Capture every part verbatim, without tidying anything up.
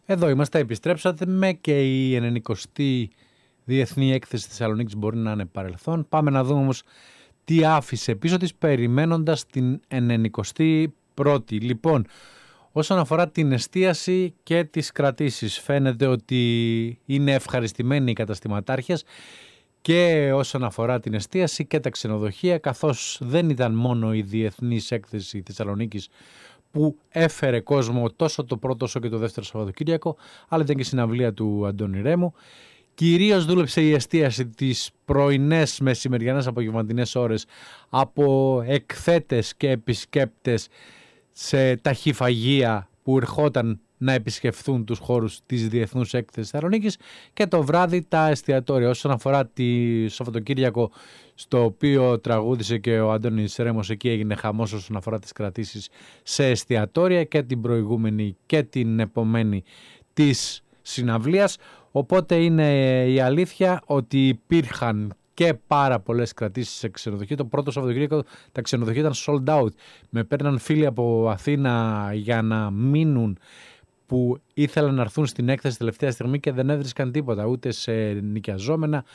Εδώ είμαστε, επιστρέψατε με και η ενενηκοστή Διεθνή Έκθεση Θεσσαλονίκης μπορεί να είναι παρελθόν. Πάμε να δούμε όμως τι άφησε πίσω της περιμένοντας την ενενηκοστή πρώτη. Λοιπόν, όσον αφορά την εστίαση και τις κρατήσεις, φαίνεται ότι είναι ευχαριστημένοι οι καταστηματάρχες και όσον αφορά την εστίαση και τα ξενοδοχεία, καθώς δεν ήταν μόνο η Διεθνής Έκθεση Θεσσαλονίκης που έφερε κόσμο τόσο το πρώτο όσο και το δεύτερο Σαββατοκύριακο, αλλά ήταν και η συναυλία του Αντώνη Ρέμου. Κυρίως δούλεψε η εστίαση τις πρωινές, μεσημεριανές, απογευματινές ώρες από εκθέτες και επισκέπτες σε ταχυφαγεία που ερχόταν να επισκεφθούν τους χώρους της Διεθνούς Έκθεσης Θεσσαλονίκης, και το βράδυ τα εστιατόρια. Όσον αφορά τη Σαββατοκύριακο, στο οποίο τραγούδισε και ο Αντώνης Ρέμος, εκεί έγινε χαμός όσον αφορά τις κρατήσεις σε εστιατόρια και την προηγούμενη και την επομένη της συναυλίας. Οπότε είναι η αλήθεια ότι υπήρχαν και πάρα πολλές κρατήσεις σε ξενοδοχεία. Το πρώτο Σαββατοκύριακο τα ξενοδοχεία ήταν sold out. Με παίρναν φίλοι από Αθήνα για να μείνουν, που ήθελαν να έρθουν στην έκθεση τελευταία στιγμή και δεν έβρισκαν τίποτα, ούτε σε νοικιαζόμενα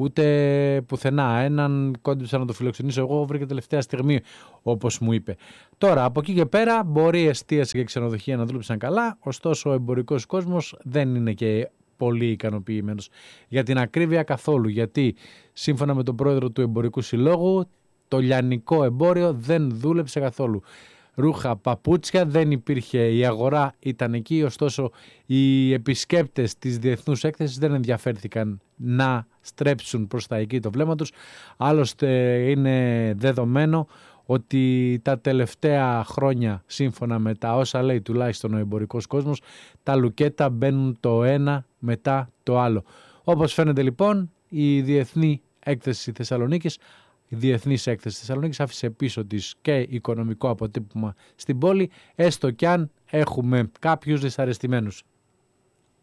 ούτε πουθενά. Έναν κόντυψα να το φιλοξενήσω εγώ, βρήκα τελευταία στιγμή, όπως μου είπε. Τώρα από εκεί και πέρα μπορεί η εστίαση και ξενοδοχεία να δούλεψαν καλά, ωστόσο ο εμπορικός κόσμος δεν είναι και πολύ ικανοποιημένος. Για την ακρίβεια καθόλου, γιατί σύμφωνα με τον πρόεδρο του Εμπορικού Συλλόγου, το λιανικό εμπόριο δεν δούλεψε καθόλου. Ρούχα, παπούτσια, δεν υπήρχε, η αγορά ήταν εκεί, ωστόσο οι επισκέπτες της Διεθνούς Έκθεσης δεν ενδιαφέρθηκαν να στρέψουν προς τα εκεί το βλέμμα τους. Άλλωστε είναι δεδομένο ότι τα τελευταία χρόνια, σύμφωνα με τα όσα λέει τουλάχιστον ο εμπορικός κόσμος, τα λουκέτα μπαίνουν το ένα μετά το άλλο. Όπως φαίνεται λοιπόν, η Διεθνή Έκθεση Θεσσαλονίκης Η Διεθνής Έκθεση Θεσσαλονίκης άφησε πίσω της και οικονομικό αποτύπωμα στην πόλη, έστω κι αν έχουμε κάποιους δυσαρεστημένους.